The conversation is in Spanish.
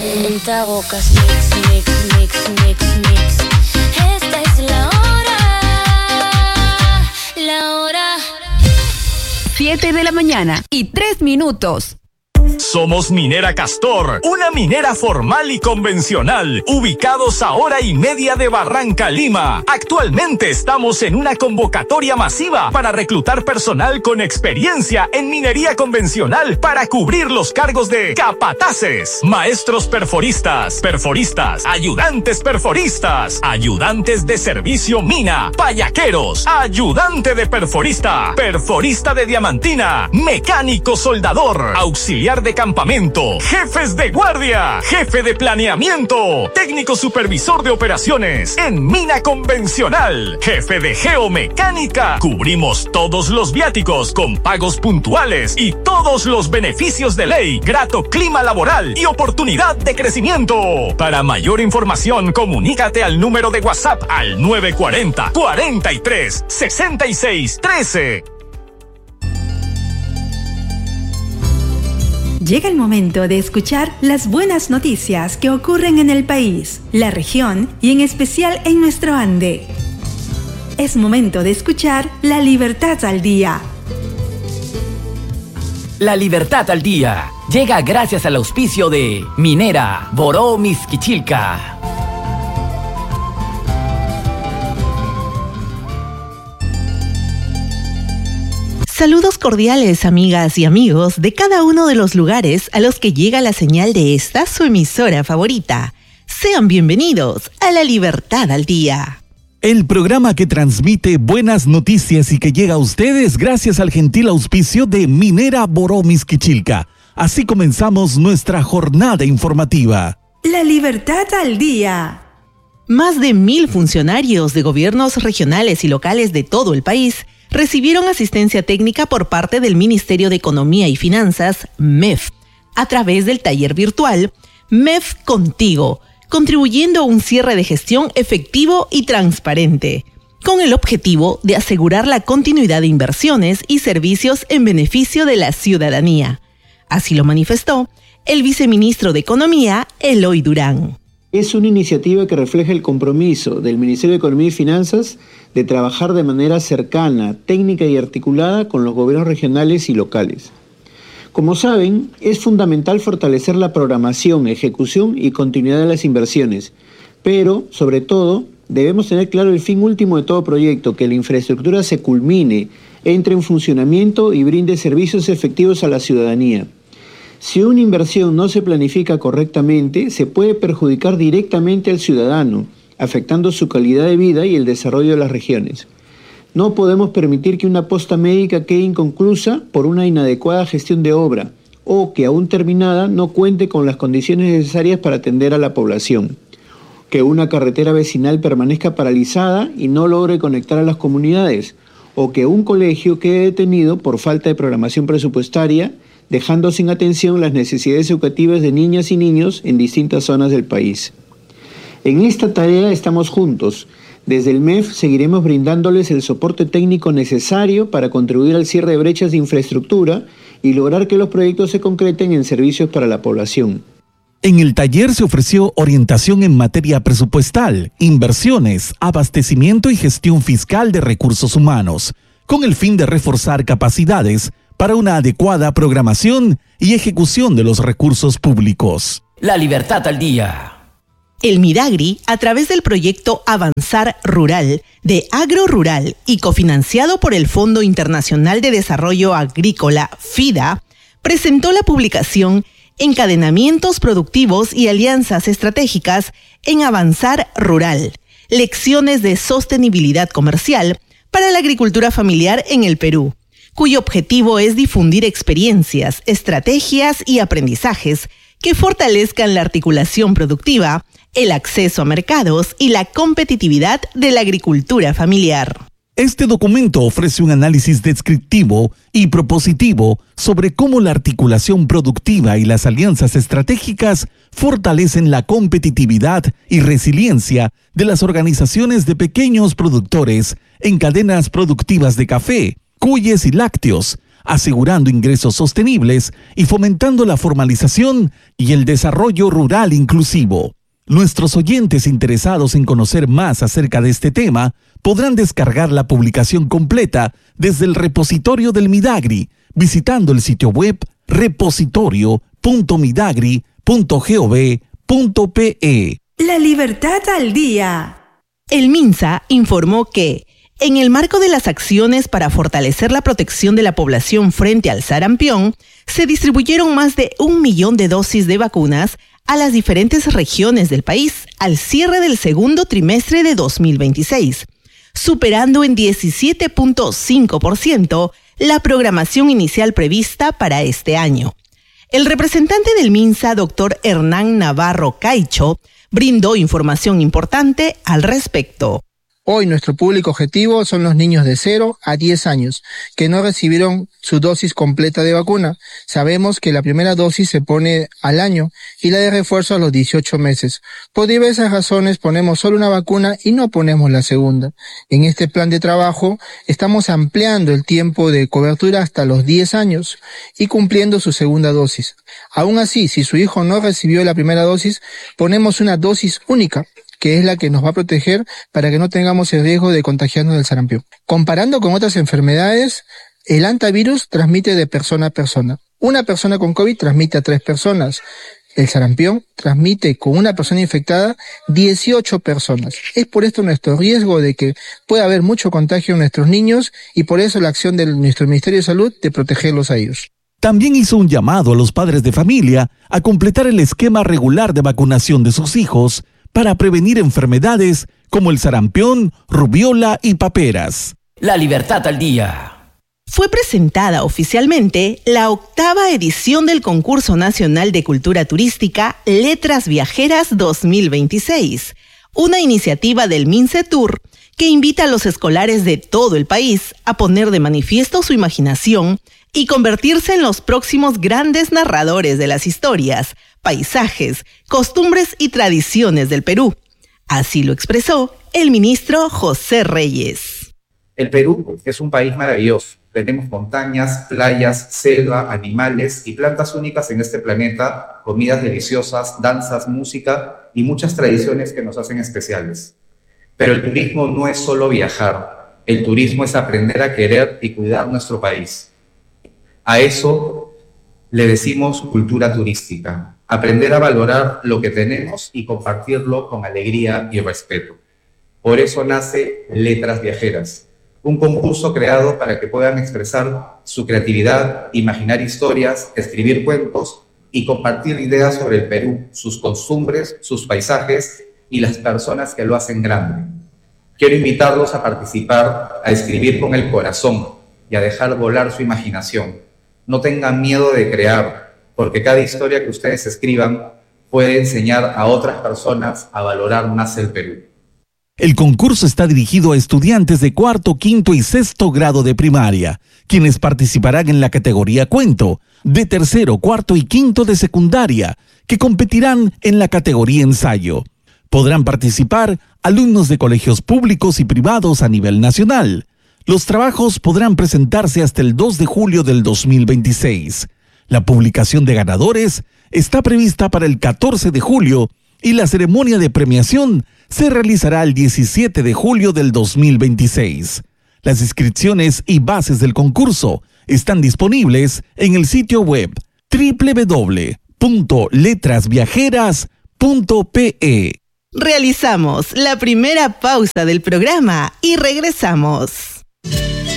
En Tabocas mix, mix, mix, mix, mix. Esta es la hora. 7 de la mañana y 3 minutos. Somos Minera Castor, una minera formal y convencional, ubicados a 1:30 horas de Barranca, Lima. Actualmente estamos en una convocatoria masiva para reclutar personal con experiencia en minería convencional para cubrir los cargos de capataces, maestros perforistas, ayudantes perforistas, ayudantes de servicio mina, payaqueros, ayudante de perforista de diamantina, mecánico soldador, auxiliar de campamento, jefes de guardia, jefe de planeamiento, técnico supervisor de operaciones en mina convencional, jefe de geomecánica. Cubrimos todos los viáticos con pagos puntuales y todos los beneficios de ley, grato clima laboral y oportunidad de crecimiento. Para mayor información, comunícate al número de WhatsApp al 940 43 66 13. Llega el momento de escuchar las buenas noticias que ocurren en el país, la región y en especial en nuestro Ande. Es momento de escuchar La Libertad al Día. La Libertad al Día llega gracias al auspicio de Minera Boró Mixquichilca. Saludos cordiales, amigas y amigos de cada uno de los lugares a los que llega la señal de esta su emisora favorita. Sean bienvenidos a La Libertad al Día. El programa que transmite buenas noticias y que llega a ustedes gracias al gentil auspicio de Minera Boró Mixquichilca. Así comenzamos nuestra jornada informativa. La Libertad al Día. Más de 1,000 funcionarios de gobiernos regionales y locales de todo el país recibieron asistencia técnica por parte del Ministerio de Economía y Finanzas, MEF, a través del taller virtual MEF Contigo, contribuyendo a un cierre de gestión efectivo y transparente, con el objetivo de asegurar la continuidad de inversiones y servicios en beneficio de la ciudadanía. Así lo manifestó el viceministro de Economía, Eloy Durán. Es una iniciativa que refleja el compromiso del Ministerio de Economía y Finanzas de trabajar de manera cercana, técnica y articulada con los gobiernos regionales y locales. Como saben, es fundamental fortalecer la programación, ejecución y continuidad de las inversiones, pero, sobre todo, debemos tener claro el fin último de todo proyecto, que la infraestructura se culmine, entre en funcionamiento y brinde servicios efectivos a la ciudadanía. Si una inversión no se planifica correctamente, se puede perjudicar directamente al ciudadano, afectando su calidad de vida y el desarrollo de las regiones. No podemos permitir que una posta médica quede inconclusa por una inadecuada gestión de obra o que aún terminada no cuente con las condiciones necesarias para atender a la población. Que una carretera vecinal permanezca paralizada y no logre conectar a las comunidades, o que un colegio quede detenido por falta de programación presupuestaria, dejando sin atención las necesidades educativas de niñas y niños en distintas zonas del país. En esta tarea estamos juntos. Desde el MEF seguiremos brindándoles el soporte técnico necesario para contribuir al cierre de brechas de infraestructura y lograr que los proyectos se concreten en servicios para la población. En el taller se ofreció orientación en materia presupuestal, inversiones, abastecimiento y gestión fiscal de recursos humanos, con el fin de reforzar capacidades para una adecuada programación y ejecución de los recursos públicos. La Libertad al Día. El Midagri, a través del proyecto Avanzar Rural de Agro Rural y cofinanciado por el Fondo Internacional de Desarrollo Agrícola, FIDA, presentó la publicación Encadenamientos Productivos y Alianzas Estratégicas en Avanzar Rural, Lecciones de Sostenibilidad Comercial para la Agricultura Familiar en el Perú, cuyo objetivo es difundir experiencias, estrategias y aprendizajes que fortalezcan la articulación productiva, el acceso a mercados y la competitividad de la agricultura familiar. Este documento ofrece un análisis descriptivo y propositivo sobre cómo la articulación productiva y las alianzas estratégicas fortalecen la competitividad y resiliencia de las organizaciones de pequeños productores en cadenas productivas de café, cuyes y lácteos, asegurando ingresos sostenibles y fomentando la formalización y el desarrollo rural inclusivo. Nuestros oyentes interesados en conocer más acerca de este tema podrán descargar la publicación completa desde el repositorio del Midagri, visitando el sitio web repositorio.midagri.gov.pe. La Libertad al Día. El MINSA informó que, en el marco de las acciones para fortalecer la protección de la población frente al sarampión, se distribuyeron más de 1 millón de dosis de vacunas a las diferentes regiones del país al cierre del segundo trimestre de 2026, superando en 17.5% la programación inicial prevista para este año. El representante del MINSA, doctor Hernán Navarro Caicho, brindó información importante al respecto. Hoy nuestro público objetivo son los niños de 0 a 10 años que no recibieron su dosis completa de vacuna. Sabemos que la primera dosis se pone al año y la de refuerzo a los 18 meses. Por diversas razones ponemos solo una vacuna y no ponemos la segunda. En este plan de trabajo estamos ampliando el tiempo de cobertura hasta los 10 años y cumpliendo su segunda dosis. Aún así, si su hijo no recibió la primera dosis, ponemos una dosis única, que es la que nos va a proteger para que no tengamos el riesgo de contagiarnos del sarampión. Comparando con otras enfermedades, el hantavirus transmite de persona a persona. Una persona con COVID transmite a 3 personas. El sarampión transmite con una persona infectada 18 personas. Es por esto nuestro riesgo de que pueda haber mucho contagio en nuestros niños y por eso la acción de nuestro Ministerio de Salud de protegerlos a ellos. También hizo un llamado a los padres de familia a completar el esquema regular de vacunación de sus hijos para prevenir enfermedades como el sarampión, rubiola y paperas. La Libertad al Día. Fue presentada oficialmente la 8ª edición del Concurso Nacional de Cultura Turística Letras Viajeras 2026, una iniciativa del MINCETUR que invita a los escolares de todo el país a poner de manifiesto su imaginación y convertirse en los próximos grandes narradores de las historias, paisajes, costumbres y tradiciones del Perú. Así lo expresó el ministro José Reyes. El Perú es un país maravilloso. Tenemos montañas, playas, selva, animales y plantas únicas en este planeta, comidas deliciosas, danzas, música y muchas tradiciones que nos hacen especiales. Pero el turismo no es solo viajar. El turismo es aprender a querer y cuidar nuestro país. A eso le decimos cultura turística. Aprender a valorar lo que tenemos y compartirlo con alegría y respeto. Por eso nace Letras Viajeras, un concurso creado para que puedan expresar su creatividad, imaginar historias, escribir cuentos y compartir ideas sobre el Perú, sus costumbres, sus paisajes y las personas que lo hacen grande. Quiero invitarlos a participar, a escribir con el corazón y a dejar volar su imaginación. No tengan miedo de crear, porque cada historia que ustedes escriban puede enseñar a otras personas a valorar más el Perú. El concurso está dirigido a estudiantes de 4., 5. y 6. grado de primaria, quienes participarán en la categoría cuento, de 3., 4. y 5. de secundaria, que competirán en la categoría ensayo. Podrán participar alumnos de colegios públicos y privados a nivel nacional. Los trabajos podrán presentarse hasta el 2 de julio del 2026. La publicación de ganadores está prevista para el 14 de julio y la ceremonia de premiación se realizará el 17 de julio del 2026. Las inscripciones y bases del concurso están disponibles en el sitio web www.letrasviajeras.pe. Realizamos la primera pausa del programa y regresamos.